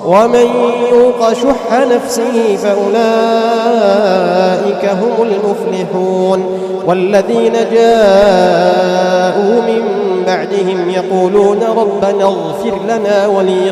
ومن يوق شح نفسه فأولئك هم المفلحون والذين جاءوا من بعدهم يقولون ربنا اغفر لنا